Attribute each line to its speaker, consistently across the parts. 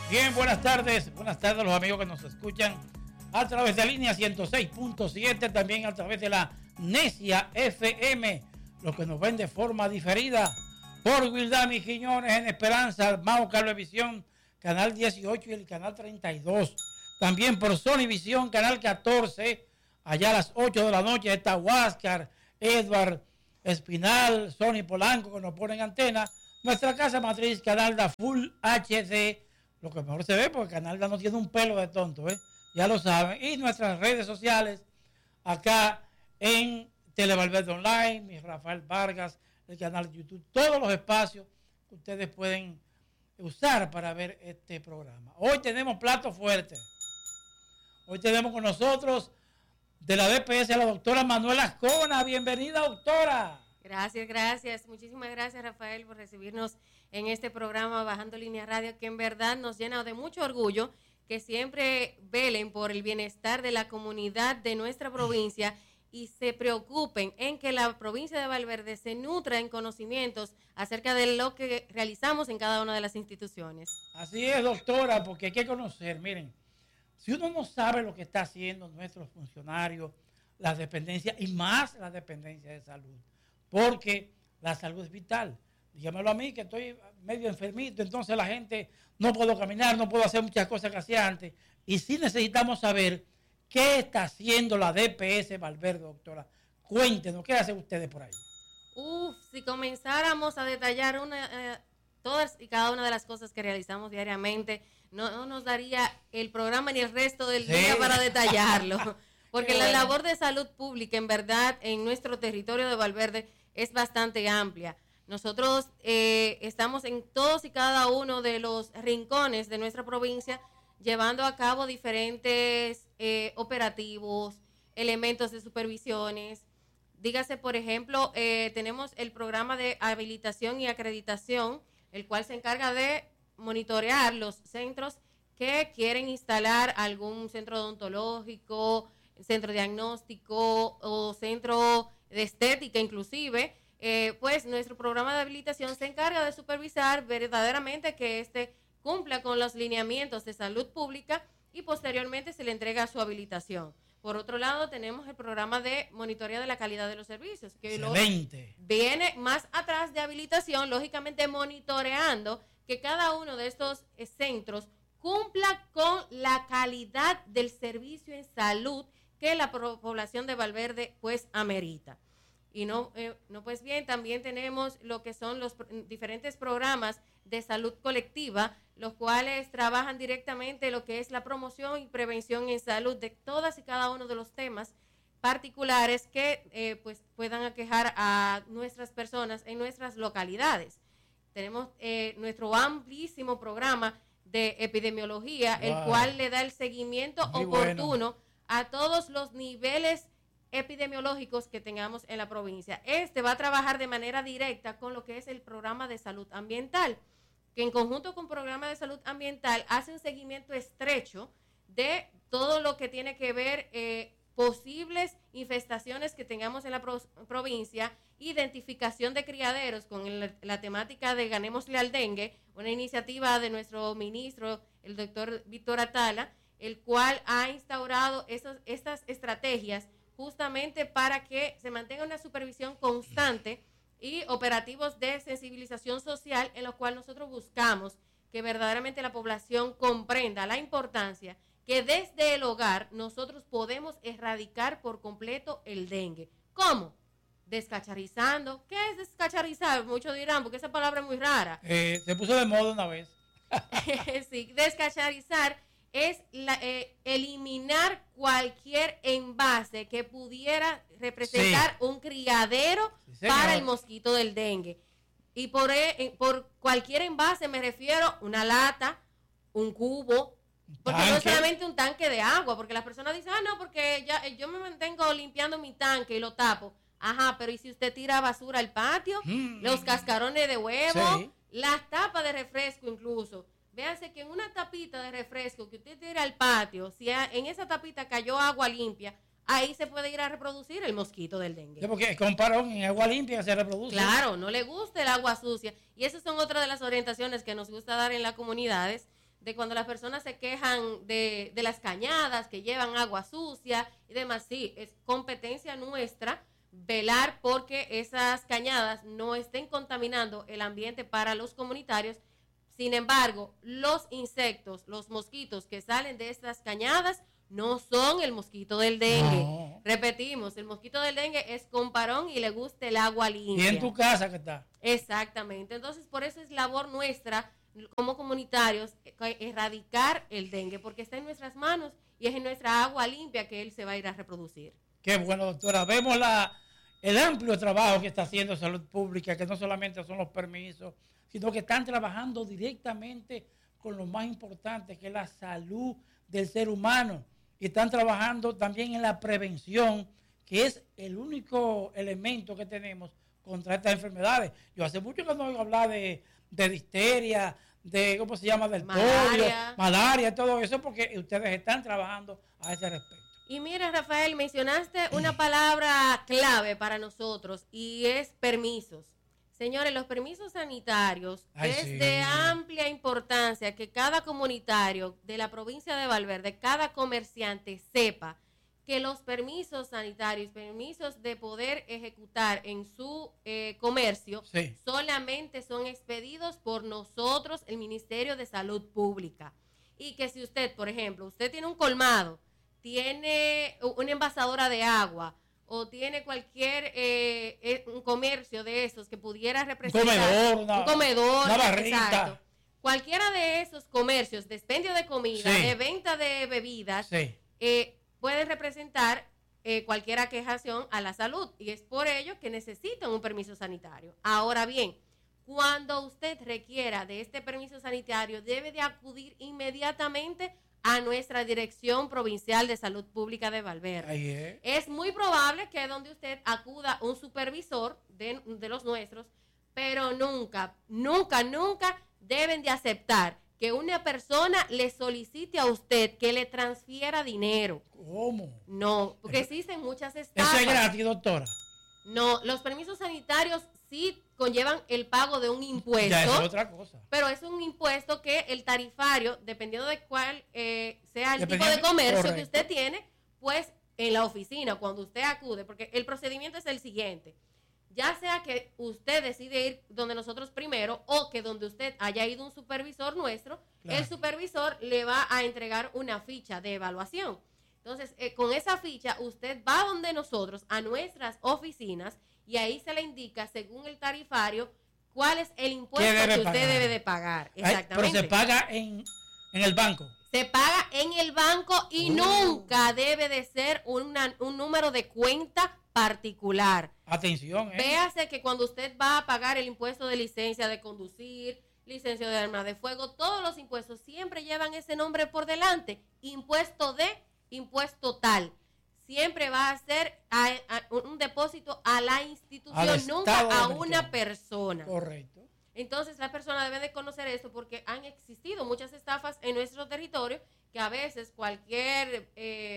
Speaker 1: Bien, buenas tardes a los amigos que nos escuchan a través de línea 106.7, también a través de la Necia FM, los que nos ven de forma diferida por Wildami Quiñones en Esperanza, Mao Cablevisión, canal 18 y el canal 32. También por Sony Visión, canal 14, allá a las 8 de la noche está Huáscar, Edward Espinal, Sony Polanco, que nos ponen antena. Nuestra casa matriz, Canalda Full HD, lo que mejor se ve porque Canalda no tiene un pelo de tonto, ya lo saben. Y nuestras redes sociales, acá en Televalverde Online, mi Rafael Vargas, el canal de YouTube, todos los espacios que ustedes pueden usar para ver este programa. Hoy tenemos plato fuerte. Hoy tenemos con nosotros de la DPS a la doctora Manuela Ascona. Bienvenida, doctora.
Speaker 2: Gracias. Muchísimas gracias, Rafael, por recibirnos en este programa Bajando Línea Radio, que en verdad nos llena de mucho orgullo que siempre velen por el bienestar de la comunidad de nuestra provincia y se preocupen en que la provincia de Valverde se nutra en conocimientos acerca de lo que realizamos en cada una de las instituciones.
Speaker 1: Así es, doctora, porque hay que conocer, miren, si uno no sabe lo que está haciendo nuestros funcionarios, las dependencias y más las dependencias de salud, porque la salud es vital. Dígamelo a mí, que estoy medio enfermito, entonces la gente no puedo caminar, no puedo hacer muchas cosas que hacía antes. Y sí necesitamos saber qué está haciendo la DPS Valverde, doctora. Cuéntenos, ¿qué hacen ustedes por ahí?
Speaker 2: Si comenzáramos a detallar todas y cada una de las cosas que realizamos diariamente, no nos daría el programa ni el resto del día para detallarlo. Porque la labor de salud pública, en verdad, en nuestro territorio de Valverde es bastante amplia. Nosotros estamos en todos y cada uno de los rincones de nuestra provincia llevando a cabo diferentes operativos, elementos de supervisiones. Dígase, por ejemplo, tenemos el programa de habilitación y acreditación, el cual se encarga de monitorear los centros que quieren instalar algún centro odontológico, centro diagnóstico o centro de estética inclusive. Pues nuestro programa de habilitación se encarga de supervisar verdaderamente que este cumpla con los lineamientos de salud pública y posteriormente se le entrega su habilitación. Por otro lado, tenemos el programa de monitoreo de la calidad de los servicios, que viene más atrás de habilitación, lógicamente monitoreando que cada uno de estos centros cumpla con la calidad del servicio en salud que la población de Valverde pues amerita. Y pues bien, también tenemos lo que son los diferentes programas de salud colectiva, los cuales trabajan directamente lo que es la promoción y prevención en salud de todas y cada uno de los temas particulares que pues puedan aquejar a nuestras personas en nuestras localidades. Tenemos nuestro amplísimo programa de epidemiología, el cual le da el seguimiento oportuno a todos los niveles epidemiológicos que tengamos en la provincia. Este va a trabajar de manera directa con lo que es el programa de salud ambiental, que en conjunto con el programa de salud ambiental hace un seguimiento estrecho de todo lo que tiene que ver posibles infestaciones que tengamos en la provincia, identificación de criaderos con la temática de Ganémosle al Dengue, una iniciativa de nuestro ministro, el doctor Víctor Atala, el cual ha instaurado estas estrategias justamente para que se mantenga una supervisión constante y operativos de sensibilización social en los cuales nosotros buscamos que verdaderamente la población comprenda la importancia que desde el hogar nosotros podemos erradicar por completo el dengue. ¿Cómo? Descacharizando. ¿Qué es descacharizar? Muchos dirán, porque esa palabra es muy rara.
Speaker 1: Se puso de moda una vez.
Speaker 2: Sí, descacharizar es eliminar cualquier envase que pudiera representar un criadero para el mosquito del dengue. Y por cualquier envase me refiero a una lata, un cubo, porque no es solamente un tanque de agua, porque las personas dicen, no, porque yo me mantengo limpiando mi tanque y lo tapo. Ajá, pero ¿y si usted tira basura al patio? Los cascarones de huevo, las tapas de refresco incluso. Véanse que en una tapita de refresco que usted tira al patio, si en esa tapita cayó agua limpia, ahí se puede ir a reproducir el mosquito del dengue.
Speaker 1: Sí, porque comparón en agua limpia se reproduce.
Speaker 2: Claro, no le gusta el agua sucia. Y esas son otras de las orientaciones que nos gusta dar en las comunidades, de cuando las personas se quejan de las cañadas que llevan agua sucia y demás. Sí, es competencia nuestra velar porque esas cañadas no estén contaminando el ambiente para los comunitarios. Sin embargo, los insectos, los mosquitos que salen de estas cañadas no son el mosquito del dengue. No. Repetimos, el mosquito del dengue es comparón y le gusta el agua limpia.
Speaker 1: Y en tu casa que está.
Speaker 2: Exactamente. Entonces, por eso es labor nuestra como comunitarios erradicar el dengue, porque está en nuestras manos y es en nuestra agua limpia que él se va a ir a reproducir.
Speaker 1: Qué bueno, doctora. Vemos el amplio trabajo que está haciendo Salud Pública, que no solamente son los permisos, sino que están trabajando directamente con lo más importante, que es la salud del ser humano. Y están trabajando también en la prevención, que es el único elemento que tenemos contra estas enfermedades. Yo hace mucho que no oigo hablar de difteria, de, ¿cómo se llama?, del polio, malaria, todo eso, porque ustedes están trabajando a ese respecto.
Speaker 2: Y mira, Rafael, mencionaste una palabra clave para nosotros y es permisos. Señores, los permisos sanitarios es de amplia importancia que cada comunitario de la provincia de Valverde, cada comerciante sepa que los permisos sanitarios, permisos de poder ejecutar en su comercio, solamente son expedidos por nosotros, el Ministerio de Salud Pública. Y que si usted, por ejemplo, usted tiene un colmado, tiene una envasadora de agua, o tiene cualquier un comercio de esos que pudiera representar un comedor, una barrita. Exacto. Cualquiera de esos comercios de expendio de comida, de venta de bebidas, pueden representar cualquier aquejación a la salud, y es por ello que necesitan un permiso sanitario. Ahora bien, cuando usted requiera de este permiso sanitario, debe de acudir inmediatamente a nuestra Dirección Provincial de Salud Pública de Valverde. Es muy probable que donde usted acuda un supervisor de los nuestros, pero nunca deben de aceptar que una persona le solicite a usted que le transfiera dinero.
Speaker 1: ¿Cómo?
Speaker 2: No, porque existen muchas estafas.
Speaker 1: ¿Eso es gratis, doctora?
Speaker 2: No, los permisos sanitarios sí conllevan el pago de un impuesto.
Speaker 1: Ya, eso es otra cosa.
Speaker 2: Pero es un impuesto que el tarifario, dependiendo de cuál sea el tipo de comercio que usted tiene, pues en la oficina, cuando usted acude, porque el procedimiento es el siguiente. Ya sea que usted decide ir donde nosotros primero o que donde usted haya ido un supervisor nuestro, el supervisor le va a entregar una ficha de evaluación. Entonces, con esa ficha, usted va donde nosotros, a nuestras oficinas, y ahí se le indica, según el tarifario, cuál es el impuesto que usted debe de pagar. Exactamente.
Speaker 1: Pero se paga en el banco.
Speaker 2: Se paga en el banco y nunca debe de ser un número de cuenta particular.
Speaker 1: Atención.
Speaker 2: Véase que cuando usted va a pagar el impuesto de licencia de conducir, licencia de arma de fuego, todos los impuestos siempre llevan ese nombre por delante. Impuesto tal. Siempre va a ser un depósito a la institución, nunca a una persona.
Speaker 1: Correcto.
Speaker 2: Entonces, las personas deben de conocer esto porque han existido muchas estafas en nuestro territorio que a veces cualquier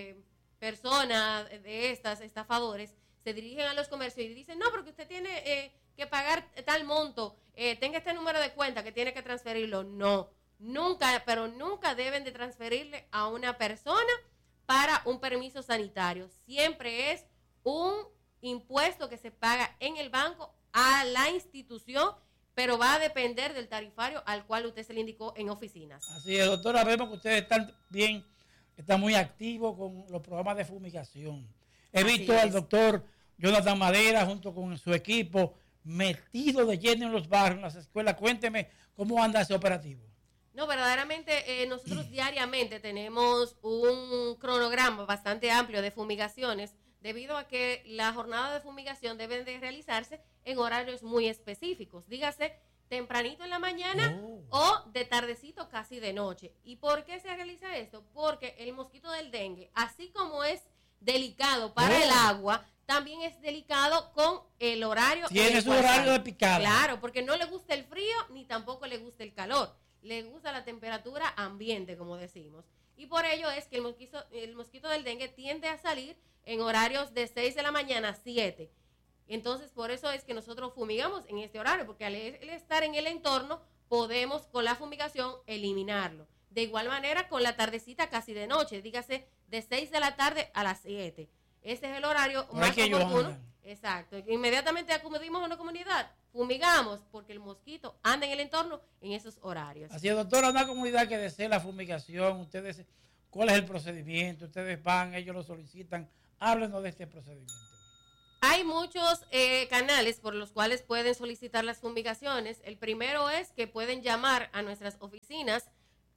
Speaker 2: persona de estas estafadores se dirigen a los comercios y dicen, no, porque usted tiene que pagar tal monto, tenga este número de cuenta que tiene que transferirlo. No, nunca deben de transferirle a una persona para un permiso sanitario. Siempre es un impuesto que se paga en el banco a la institución, pero va a depender del tarifario al cual usted se le indicó en oficinas.
Speaker 1: Así es, doctora, vemos que ustedes están muy activos con los programas de fumigación. He visto al doctor Jonathan Madera junto con su equipo metido de lleno en los barrios, en las escuelas. Cuénteme cómo anda ese operativo.
Speaker 2: No, verdaderamente nosotros diariamente tenemos un cronograma bastante amplio de fumigaciones, debido a que la jornada de fumigación debe de realizarse en horarios muy específicos. Dígase, tempranito en la mañana o de tardecito casi de noche. ¿Y por qué se realiza esto? Porque el mosquito del dengue, así como es delicado para el agua, también es delicado con el horario.
Speaker 1: Tiene su horario de picada.
Speaker 2: Claro, porque no le gusta el frío ni tampoco le gusta el calor. Le gusta la temperatura ambiente, como decimos. Y por ello es que el mosquito del dengue tiende a salir en horarios de 6 de la mañana a 7. Entonces, por eso es que nosotros fumigamos en este horario, porque al estar en el entorno, podemos con la fumigación eliminarlo. De igual manera con la tardecita casi de noche, dígase de 6 de la tarde a las 7. Ese es el horario más oportuno. Exacto. Inmediatamente acudimos a una comunidad, fumigamos, porque el mosquito anda en el entorno en esos horarios.
Speaker 1: Así es, doctora, una comunidad que desee la fumigación, ustedes, ¿cuál es el procedimiento? Ustedes van, ellos lo solicitan. Háblenos de este procedimiento.
Speaker 2: Hay muchos canales por los cuales pueden solicitar las fumigaciones. El primero es que pueden llamar a nuestras oficinas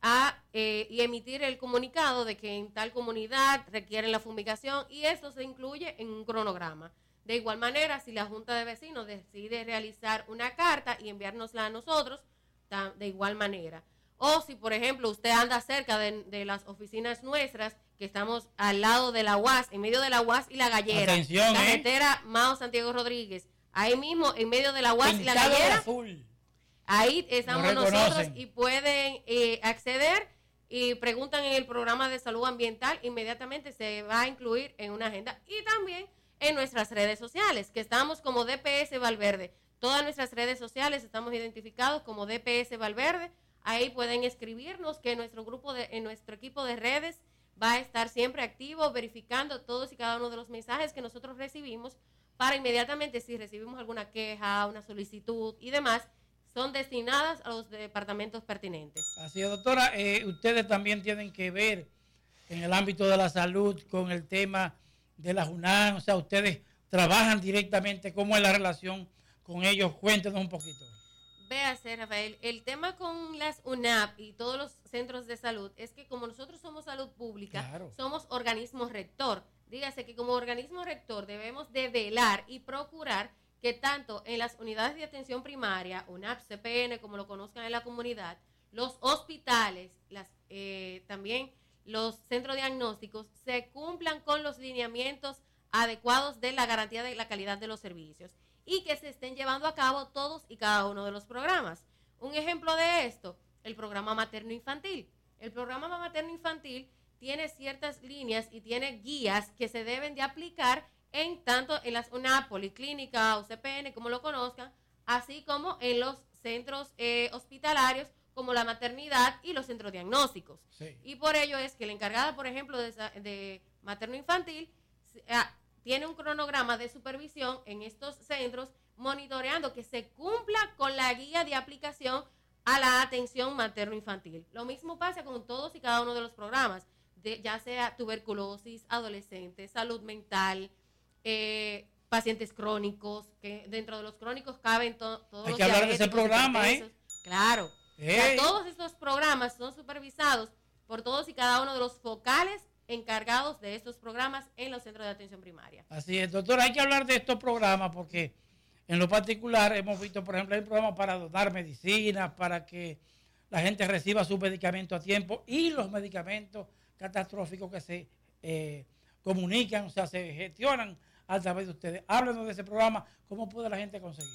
Speaker 2: y emitir el comunicado de que en tal comunidad requieren la fumigación, y eso se incluye en un cronograma. De igual manera, si la Junta de Vecinos decide realizar una carta y enviárnosla a nosotros, de igual manera. O si, por ejemplo, usted anda cerca de las oficinas nuestras, que estamos al lado de la UAS, en medio de la UAS y la Gallera.
Speaker 1: Atención,
Speaker 2: carretera Mao Santiago Rodríguez. Ahí mismo, en medio de la UAS y la Gallera.
Speaker 1: Azul.
Speaker 2: Ahí estamos nosotros y pueden acceder y preguntan en el programa de salud ambiental, inmediatamente se va a incluir en una agenda, y también en nuestras redes sociales, que estamos como DPS Valverde. Todas nuestras redes sociales estamos identificados como DPS Valverde. Ahí pueden escribirnos, que nuestro equipo de redes va a estar siempre activo, verificando todos y cada uno de los mensajes que nosotros recibimos, para inmediatamente, si recibimos alguna queja, una solicitud y demás, son destinadas a los departamentos pertinentes.
Speaker 1: Así es, doctora. Ustedes también tienen que ver en el ámbito de la salud con el tema de la UNAM. O sea, ustedes trabajan directamente. ¿Cómo es la relación con ellos? Cuéntenos un poquito.
Speaker 2: Véase, Rafael, el tema con las UNAP y todos los centros de salud es que como nosotros somos salud pública, claro, somos organismo rector. Dígase que como organismo rector debemos de velar y procurar que tanto en las unidades de atención primaria, UNAP, CPN, como lo conozcan en la comunidad, los hospitales, también los centros diagnósticos, se cumplan con los lineamientos adecuados de la garantía de la calidad de los servicios, y que se estén llevando a cabo todos y cada uno de los programas. Un ejemplo de esto, el programa materno-infantil. El programa materno-infantil tiene ciertas líneas y tiene guías que se deben de aplicar tanto en las UNAP, Policlínica o CPN, como lo conozcan, así como en los centros hospitalarios, como la maternidad y los centros diagnósticos. Sí. Y por ello es que la encargada, por ejemplo, de materno-infantil, tiene un cronograma de supervisión en estos centros, monitoreando que se cumpla con la guía de aplicación a la atención materno-infantil. Lo mismo pasa con todos y cada uno de los programas, ya sea tuberculosis, adolescentes, salud mental, pacientes crónicos, que dentro de los crónicos caben todos los
Speaker 1: Hay que hablar de ese programa,
Speaker 2: Claro. Ya todos estos programas son supervisados por todos y cada uno de los focales encargados de estos programas en los centros de atención primaria.
Speaker 1: Así es, doctora, hay que hablar de estos programas porque en lo particular hemos visto, por ejemplo, hay programas para donar medicinas, para que la gente reciba sus medicamentos a tiempo, y los medicamentos catastróficos que se comunican, o sea, se gestionan a través de ustedes. Háblenos de ese programa, ¿cómo puede la gente conseguirlo?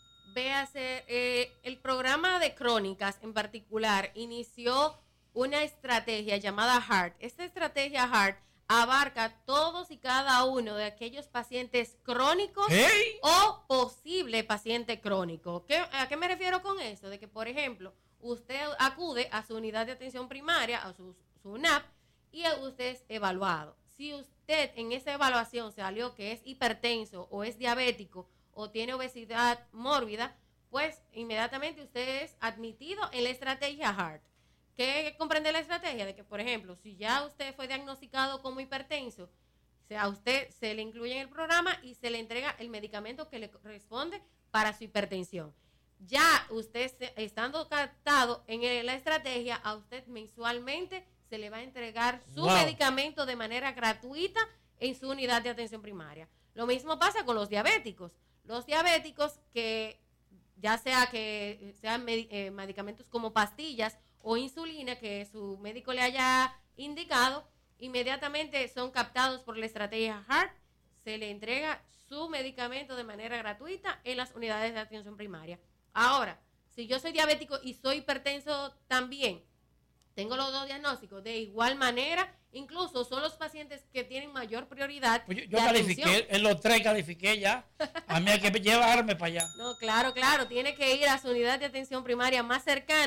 Speaker 2: Véase, el programa de crónicas en particular inició una estrategia llamada HEART. Esta estrategia HEART abarca todos y cada uno de aquellos pacientes crónicos o posible paciente crónico. ¿A qué me refiero con eso? De que, por ejemplo, usted acude a su unidad de atención primaria, a su UNAP, y usted es evaluado. Si usted en esa evaluación salió que es hipertenso o es diabético o tiene obesidad mórbida, pues inmediatamente usted es admitido en la estrategia HEART. ¿Qué comprende la estrategia? De que, por ejemplo, si ya usted fue diagnosticado como hipertenso, a usted se le incluye en el programa y se le entrega el medicamento que le corresponde para su hipertensión. Ya usted, estando captado en la estrategia, a usted mensualmente se le va a entregar su medicamento de manera gratuita en su unidad de atención primaria. Lo mismo pasa con los diabéticos. Los diabéticos que ya sea que sean medicamentos como pastillas o insulina que su médico le haya indicado, inmediatamente son captados por la estrategia HEART, se le entrega su medicamento de manera gratuita en las unidades de atención primaria. Ahora, si yo soy diabético y soy hipertenso también, tengo los dos diagnósticos, de igual manera, incluso son los pacientes que tienen mayor prioridad.
Speaker 1: Pues yo califiqué, en los 3 califiqué ya. A mí hay que llevarme para allá.
Speaker 2: No, claro, tiene que ir a su unidad de atención primaria más cercana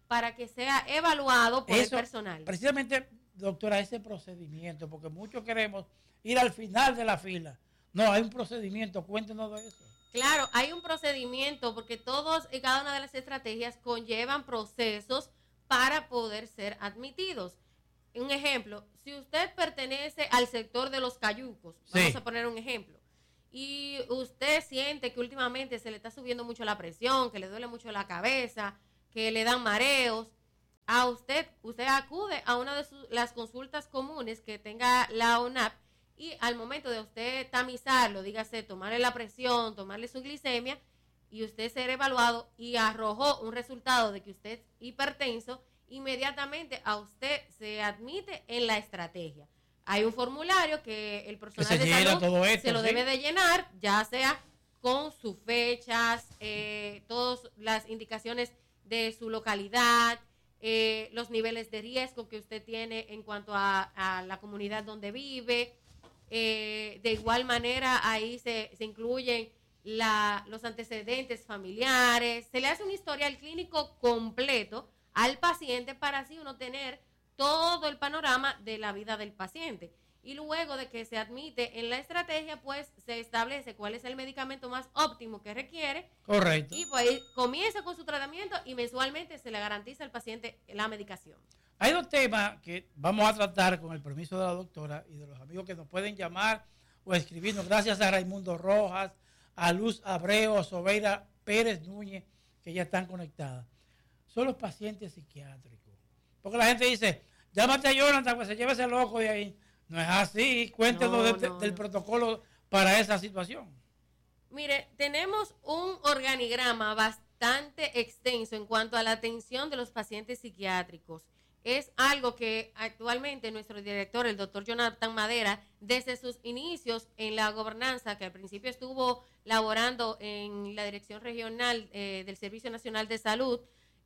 Speaker 2: para que sea evaluado por
Speaker 1: Eso,
Speaker 2: el personal.
Speaker 1: Precisamente, doctora, ese procedimiento, porque muchos queremos ir al final de la fila. No, hay un procedimiento, cuéntenos de eso.
Speaker 2: Claro, hay un procedimiento porque todos y cada una de las estrategias conllevan procesos para poder ser admitidos. Un ejemplo, si usted pertenece al sector de los cayucos, vamos a poner un ejemplo, y usted siente que últimamente se le está subiendo mucho la presión, que le duele mucho la cabeza, que le dan mareos, usted acude a una de las consultas comunes que tenga la ONAP, y al momento de usted tamizarlo, dígase, tomarle la presión, tomarle su glicemia, y usted ser evaluado y arrojó un resultado de que usted es hipertenso, inmediatamente a usted se admite en la estrategia. Hay un formulario que el personal de salud se lo debe de llenar, ya sea con sus fechas, todas las indicaciones de su localidad, los niveles de riesgo que usted tiene en cuanto a la comunidad donde vive. De igual manera, ahí se incluyen los antecedentes familiares, se le hace un historial clínico completo al paciente para así uno tener todo el panorama de la vida del paciente. Y luego de que se admite en la estrategia, pues se establece cuál es el medicamento más óptimo que requiere.
Speaker 1: Correcto.
Speaker 2: Y pues comienza con su tratamiento y mensualmente se le garantiza al paciente la medicación.
Speaker 1: Hay dos temas que vamos a tratar con el permiso de la doctora y de los amigos que nos pueden llamar o escribirnos. Gracias a Raimundo Rojas, a Luz Abreu, a Sobeida Pérez Núñez, que ya están conectadas. Son los pacientes psiquiátricos. Porque la gente dice, llámate a Jonathan, pues se lleva ese loco de ahí. No es así. Cuéntenos del protocolo para esa situación.
Speaker 2: Mire, tenemos un organigrama bastante extenso en cuanto a la atención de los pacientes psiquiátricos. Es algo que actualmente nuestro director, el doctor Jonathan Madera, desde sus inicios en la gobernanza, que al principio estuvo laborando en la Dirección Regional del Servicio Nacional de Salud,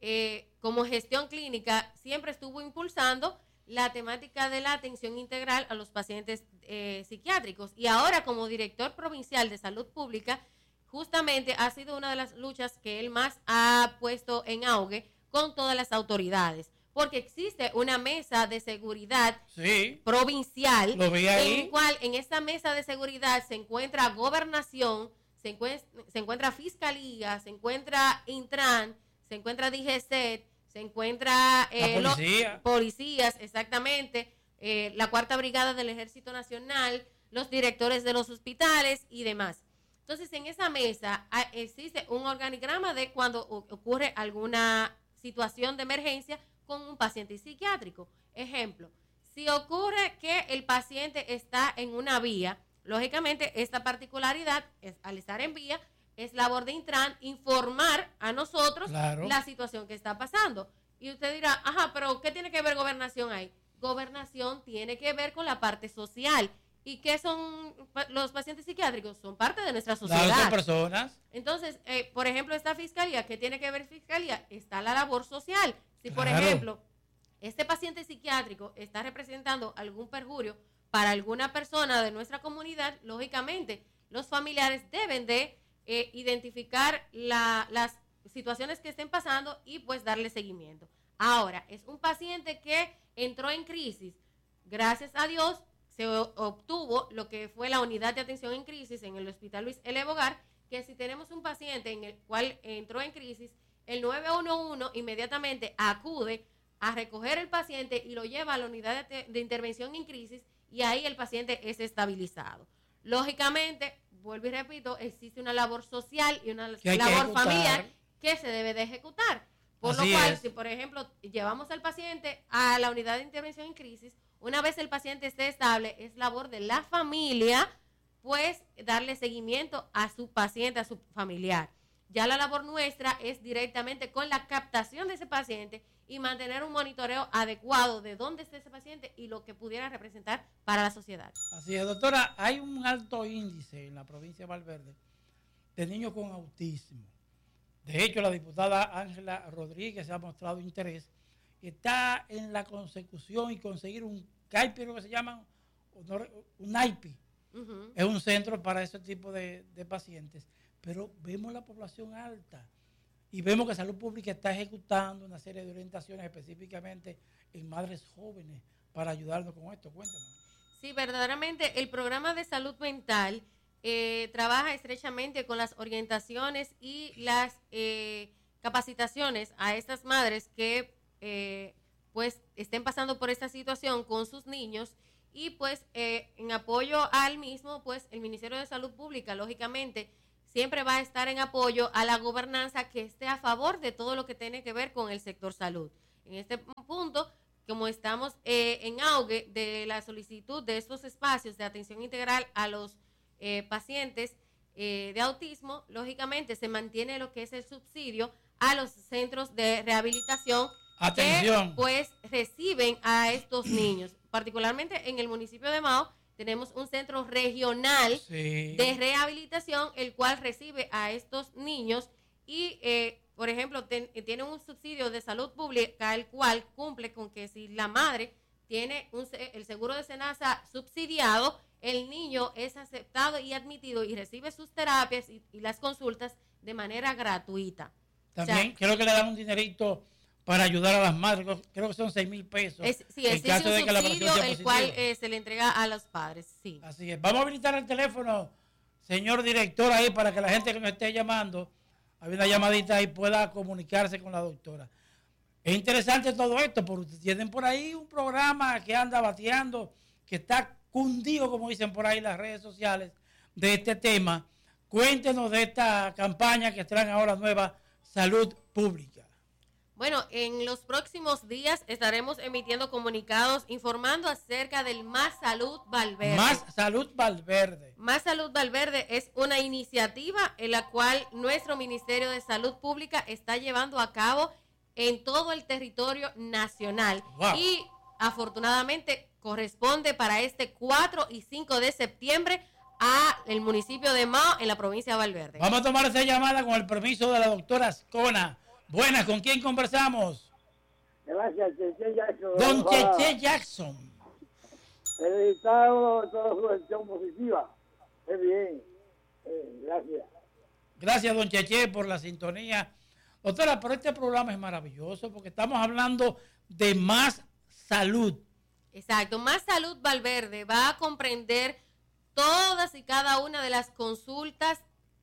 Speaker 2: como gestión clínica, siempre estuvo impulsando la temática de la atención integral a los pacientes psiquiátricos. Y ahora, como director provincial de salud pública, justamente ha sido una de las luchas que él más ha puesto en auge con todas las autoridades. Porque existe una mesa de seguridad provincial, en cual en esta mesa de seguridad se encuentra gobernación, se encuentra fiscalía, se encuentra Intran, se encuentra DGCET, se encuentra policías, exactamente, la Cuarta Brigada del Ejército Nacional, los directores de los hospitales y demás. Entonces, en esa mesa existe un organigrama de cuando ocurre alguna situación de emergencia con un paciente psiquiátrico. Ejemplo, si ocurre que el paciente está en una vía, lógicamente esta particularidad, al estar en vía, es labor de Intran informar a nosotros la situación que está pasando. Y usted dirá, pero ¿qué tiene que ver gobernación ahí? Gobernación tiene que ver con la parte social. ¿Y qué son los pacientes psiquiátricos? Son parte de nuestra sociedad.
Speaker 1: Son personas.
Speaker 2: Entonces, por ejemplo, esta fiscalía, ¿qué tiene que ver fiscalía? Está la labor social. Si, por ejemplo, este paciente psiquiátrico está representando algún perjurio para alguna persona de nuestra comunidad, lógicamente, los familiares deben de identificar las situaciones que estén pasando y pues darle seguimiento. Ahora, es un paciente que entró en crisis. Gracias a Dios, se obtuvo lo que fue la unidad de atención en crisis en el Hospital Luis L. Bogar, que si tenemos un paciente en el cual entró en crisis, el 911 inmediatamente acude a recoger el paciente y lo lleva a la unidad de intervención en crisis y ahí el paciente es estabilizado. Lógicamente, vuelvo y repito, existe una labor social y una labor familiar que se debe de ejecutar. Por lo cual, si por ejemplo llevamos al paciente a la unidad de intervención en crisis, una vez el paciente esté estable, es labor de la familia, pues darle seguimiento a su paciente, a su familiar. Ya la labor nuestra es directamente con la captación de ese paciente y mantener un monitoreo adecuado de dónde está ese paciente y lo que pudiera representar para la sociedad.
Speaker 1: Así es, doctora, hay un alto índice en la provincia de Valverde de niños con autismo. De hecho, la diputada Ángela Rodríguez ha mostrado interés y está en la consecución y conseguir un CAIPI, lo que se llama, un AIPI. Es un centro para ese tipo de pacientes. Pero vemos la población alta y vemos que Salud Pública está ejecutando una serie de orientaciones específicamente en madres jóvenes para ayudarnos con esto. Cuéntanos.
Speaker 2: Sí, verdaderamente el programa de salud mental trabaja estrechamente con las orientaciones y las capacitaciones a estas madres que pues estén pasando por esta situación con sus niños y pues en apoyo al mismo, pues el Ministerio de Salud Pública, lógicamente, siempre va a estar en apoyo a la gobernanza que esté a favor de todo lo que tiene que ver con el sector salud. En este punto, como estamos en auge de la solicitud de estos espacios de atención integral a los pacientes de autismo, lógicamente se mantiene lo que es el subsidio a los centros de rehabilitación. Atención. Que pues reciben a estos niños. Particularmente en el municipio de Mao tenemos un centro regional de rehabilitación, el cual recibe a estos niños y, por ejemplo, tiene un subsidio de salud pública, el cual cumple con que si la madre tiene el seguro de SENASA subsidiado, el niño es aceptado y admitido y recibe sus terapias y las consultas de manera gratuita.
Speaker 1: También creo que le dan un dinerito para ayudar a las madres, creo que son 6,000 pesos.
Speaker 2: Sí, es un subsidio el cual se le entrega a los padres, sí.
Speaker 1: Así es. Vamos a habilitar el teléfono, señor director, ahí para que la gente que nos esté llamando, hay una llamadita ahí, pueda comunicarse con la doctora. Es interesante todo esto, porque tienen por ahí un programa que anda bateando, que está cundido, como dicen por ahí las redes sociales, de este tema. Cuéntenos de esta campaña que traen ahora nueva, Salud Pública.
Speaker 2: Bueno, en los próximos días estaremos emitiendo comunicados informando acerca del Más Salud Valverde.
Speaker 1: Más Salud Valverde.
Speaker 2: Más Salud Valverde es una iniciativa en la cual nuestro Ministerio de Salud Pública está llevando a cabo en todo el territorio nacional. Wow. Y afortunadamente corresponde para este 4 y 5 de septiembre a el municipio de Mao en la provincia de Valverde.
Speaker 1: Vamos a tomar esa llamada con el permiso de la doctora Ascona. Buenas, ¿con quién conversamos?
Speaker 3: Gracias, Cheche Jackson.
Speaker 1: Don Cheche Jackson.
Speaker 3: Felicitado toda su gestión positiva. Qué bien. Gracias.
Speaker 1: Gracias, don Cheche, por la sintonía. Doctora, pero este programa es maravilloso porque estamos hablando de más salud.
Speaker 2: Exacto, Más Salud Valverde va a comprender todas y cada una de las consultas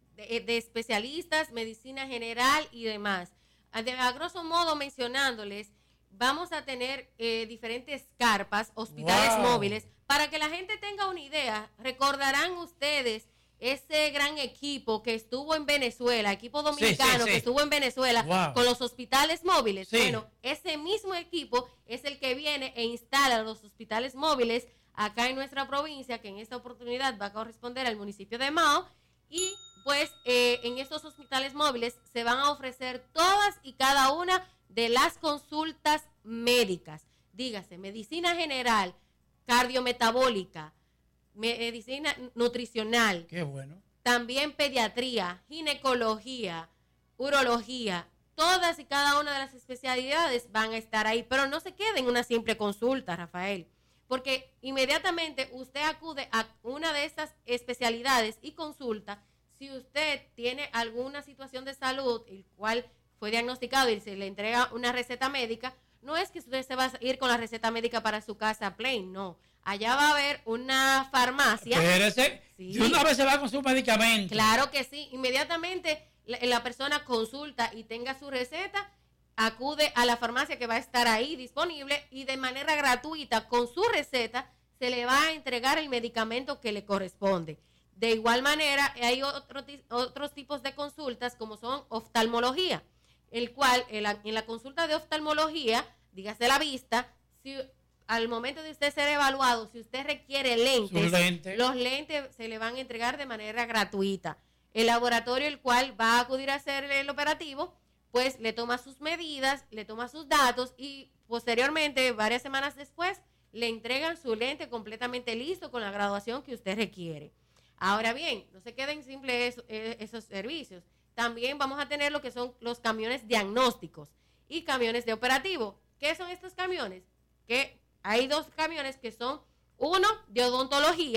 Speaker 2: de especialistas, medicina general y demás. A grosso modo mencionándoles, vamos a tener diferentes carpas, hospitales móviles, para que la gente tenga una idea. Recordarán ustedes ese gran equipo que estuvo en Venezuela, equipo dominicano que estuvo en Venezuela con los hospitales móviles. Bueno, ese mismo equipo es el que viene e instala los hospitales móviles acá en nuestra provincia, que en esta oportunidad va a corresponder al municipio de Mao, y pues en estos hospitales móviles se van a ofrecer todas y cada una de las consultas médicas. Dígase, medicina general, cardiometabólica, medicina nutricional.
Speaker 1: Qué bueno.
Speaker 2: También pediatría, ginecología, urología. Todas y cada una de las especialidades van a estar ahí, pero no se quede en una simple consulta, Rafael, porque inmediatamente usted acude a una de estas especialidades y consulta. Si usted tiene alguna situación de salud, el cual fue diagnosticado y se le entrega una receta médica, no es que usted se va a ir con la receta médica para su casa plain, no. Allá va a haber una farmacia.
Speaker 1: Espérese,
Speaker 2: sí.
Speaker 1: Y una vez se va con su medicamento.
Speaker 2: Claro que sí. Inmediatamente la persona consulta y tenga su receta, acude a la farmacia que va a estar ahí disponible y de manera gratuita con su receta se le va a entregar el medicamento que le corresponde. De igual manera, hay otros tipos de consultas como son oftalmología, el cual en la consulta de oftalmología, dígase la vista, si al momento de usted ser evaluado, si usted requiere lentes, los lentes se le van a entregar de manera gratuita. El laboratorio, el cual va a acudir a hacer el operativo, pues le toma sus medidas, le toma sus datos y posteriormente, varias semanas después, le entregan su lente completamente listo con la graduación que usted requiere. Ahora bien, no se queden simples esos servicios. También vamos a tener lo que son los camiones diagnósticos y camiones de operativo. ¿Qué son estos camiones? Que hay dos camiones que son, uno de odontología,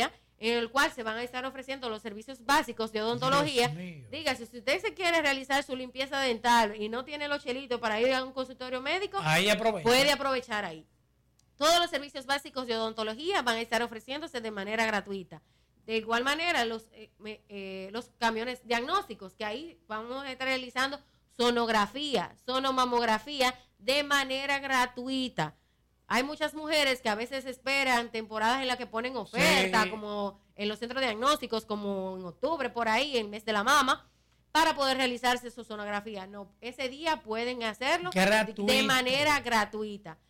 Speaker 2: en el cual se van a estar ofreciendo los servicios básicos de odontología. Dígase, si usted se quiere realizar su limpieza dental y no tiene los chelitos para ir a un consultorio médico,
Speaker 1: ahí
Speaker 2: puede aprovechar ahí. Todos los servicios básicos de odontología van a estar ofreciéndose de manera gratuita. De igual manera, los camiones diagnósticos, que ahí vamos a estar realizando sonografía, sonomamografía de manera gratuita. Hay muchas mujeres que a veces esperan temporadas en las que ponen oferta, como en los centros diagnósticos, como en octubre, por ahí, en el mes de la mama, para poder realizarse su sonografía. No, ese día pueden hacerlo de manera gratuita.